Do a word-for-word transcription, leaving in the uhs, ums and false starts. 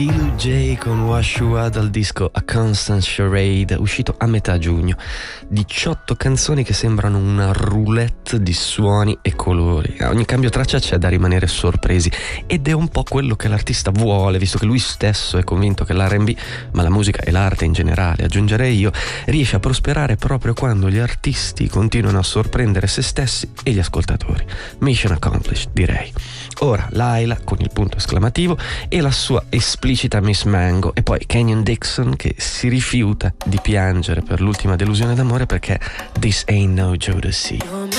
Lil J con Washua dal disco A Constant Charade, uscito a metà giugno. diciotto canzoni che sembrano una roulette di suoni e colori. A ogni cambio traccia c'è da rimanere sorpresi, ed è un po' quello che l'artista vuole, visto che lui stesso è convinto che l'R and B, ma la musica e l'arte in generale, aggiungerei io, riesce a prosperare proprio quando gli artisti continuano a sorprendere se stessi e gli ascoltatori. Mission accomplished, direi. Ora Laila con il punto esclamativo e la sua esplicita Miss Mango, e poi Kenyon Dixon che si rifiuta di piangere per l'ultima delusione d'amore perché This Ain't No Jodeci.